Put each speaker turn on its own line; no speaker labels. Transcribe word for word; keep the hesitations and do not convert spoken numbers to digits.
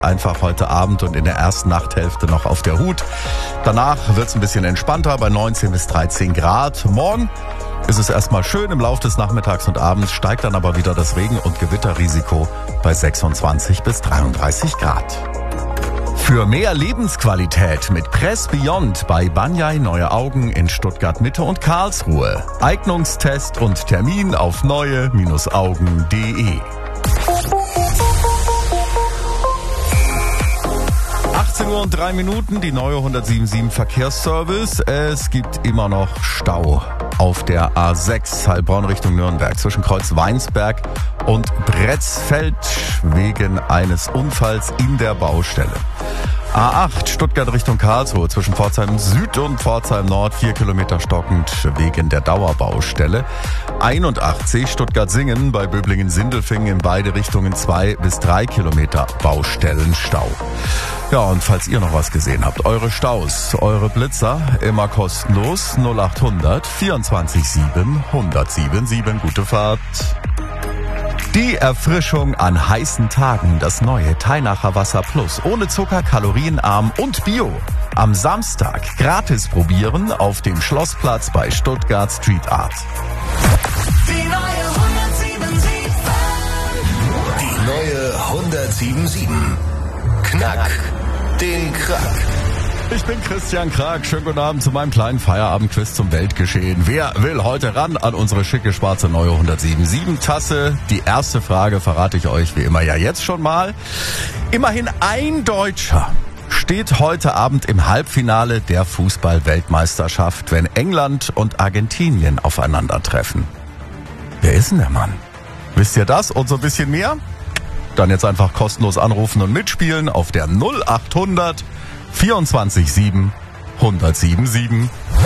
Einfach heute Abend und in der ersten Nachthälfte noch auf der Hut. Danach wird es ein bisschen entspannter bei neunzehn bis dreizehn Grad. Morgen ist es erstmal schön, im Laufe des Nachmittags und Abends steigt dann aber wieder das Regen- und Gewitterrisiko bei sechsundzwanzig bis dreiunddreißig Grad. Für mehr Lebensqualität mit Press Beyond bei Banyai Neue Augen in Stuttgart Mitte und Karlsruhe. Eignungstest und Termin auf neue Augen punkt de. achtzehn Uhr und drei Minuten, die neue hundertsiebenundsiebzig Verkehrsservice. Es gibt immer noch Stau auf der A sechs Heilbronn Richtung Nürnberg zwischen Kreuz Weinsberg und Bretzfeld wegen eines Unfalls in der Baustelle. A acht Stuttgart Richtung Karlsruhe zwischen Pforzheim Süd und Pforzheim Nord vier Kilometer stockend wegen der Dauerbaustelle. einundachtzig Stuttgart-Singen bei Böblingen-Sindelfingen in beide Richtungen zwei bis drei Kilometer Baustellenstau. Ja, und falls ihr noch was gesehen habt, eure Staus, eure Blitzer, immer kostenlos null acht hundert vierundzwanzig sieben hundertsiebenundsieben. Gute Fahrt. Die Erfrischung an heißen Tagen, das neue Teinacher Wasser Plus, ohne Zucker, kalorienarm und Bio. Am Samstag gratis probieren auf dem Schlossplatz bei Stuttgart Street Art.
Die neue hundertsiebenundsiebzig.
Die neue hundertsiebenundsiebzig. Knack den Krack.
Ich bin Christian Krag. Schönen guten Abend zu meinem kleinen Feierabendquiz zum Weltgeschehen. Wer will heute ran an unsere schicke schwarze neue hundertsiebenundsiebzig Tasse? Die erste Frage verrate ich euch wie immer ja jetzt schon mal. Immerhin ein Deutscher steht heute Abend im Halbfinale der Fußball-Weltmeisterschaft, wenn England und Argentinien aufeinandertreffen. Wer ist denn der Mann? Wisst ihr das und so ein bisschen mehr? Dann jetzt einfach kostenlos anrufen und mitspielen auf der null acht hundert vierundzwanzig sieben hundertsiebenundsiebzig.